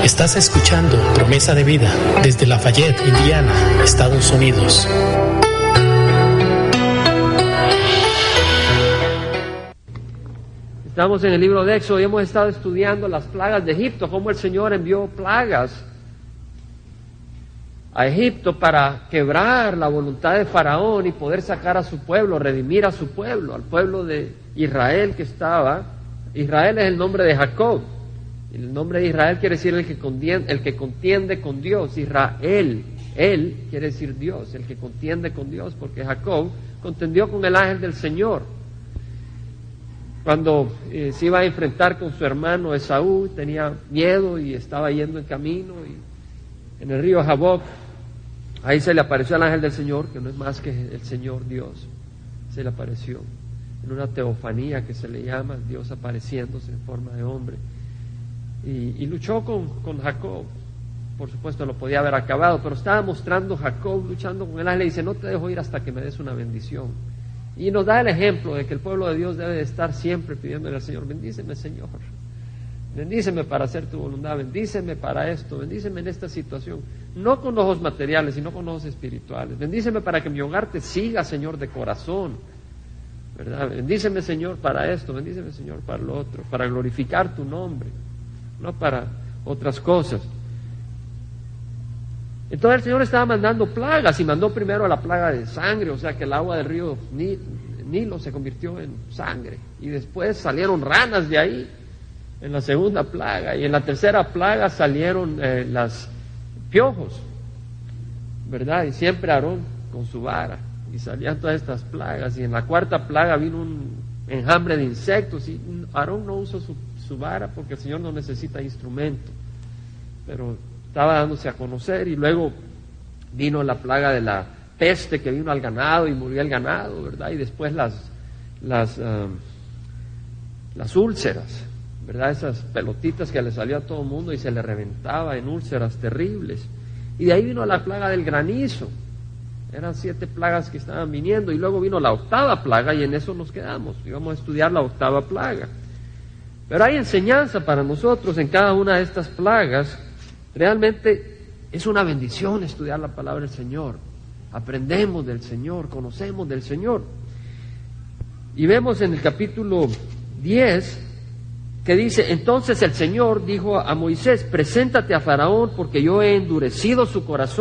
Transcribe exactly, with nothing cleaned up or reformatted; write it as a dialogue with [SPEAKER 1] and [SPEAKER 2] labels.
[SPEAKER 1] Estás escuchando Promesa de Vida desde Lafayette, Indiana, Estados Unidos.
[SPEAKER 2] Estamos en el libro de Éxodo y hemos estado estudiando las plagas de Egipto, cómo el Señor envió plagas a Egipto para quebrar la voluntad de Faraón y poder sacar a su pueblo, redimir a su pueblo, al pueblo de Israel que estaba. Israel es el nombre de Jacob. El nombre de Israel quiere decir el que contiende, el que contiende con Dios. Israel, él quiere decir Dios, el que contiende con Dios, porque Jacob contendió con el ángel del Señor. Cuando eh, se iba a enfrentar con su hermano Esaú, tenía miedo y estaba yendo en camino, y en el río Jaboc, ahí se le apareció el ángel del Señor, que no es más que el Señor Dios. Se le apareció en una teofanía que se le llama, Dios apareciéndose en forma de hombre. Y, y luchó con, con Jacob. Por supuesto lo podía haber acabado, pero estaba mostrando Jacob luchando con el ángel y dice: no te dejo ir hasta que me des una bendición. Y nos da el ejemplo de que el pueblo de Dios debe de estar siempre pidiéndole al Señor: bendíceme, Señor, bendíceme para hacer tu voluntad, bendíceme para esto, bendíceme en esta situación, no con ojos materiales, sino con ojos espirituales. Bendíceme para que mi hogar te siga, Señor, de corazón, ¿verdad? Bendíceme, Señor, para esto, bendíceme, Señor, para lo otro, para glorificar tu nombre, no para otras cosas. Entonces el Señor estaba mandando plagas, y mandó primero la plaga de sangre, o sea que el agua del río Nilo se convirtió en sangre, y después salieron ranas de ahí en la segunda plaga, y en la tercera plaga salieron eh, las piojos, ¿verdad? Y siempre Aarón con su vara, y salían todas estas plagas, y en la cuarta plaga vino un enjambre de insectos, y Aarón no usó su, su vara porque el Señor no necesita instrumento, pero estaba dándose a conocer. Y luego vino la plaga de la peste, que vino al ganado y murió el ganado, ¿verdad? Y después las las um, las úlceras, ¿verdad? Esas pelotitas que le salió a todo el mundo y se le reventaba en úlceras terribles. Y de ahí vino la plaga del granizo. Eran siete plagas que estaban viniendo, y luego vino la octava plaga, y en eso nos quedamos. Íbamos a estudiar la octava plaga. Pero hay enseñanza para nosotros en cada una de estas plagas. Realmente es una bendición estudiar la palabra del Señor. Aprendemos del Señor, conocemos del Señor. Y vemos en el capítulo diez que dice: entonces el Señor dijo a Moisés: preséntate a Faraón, porque yo he endurecido su corazón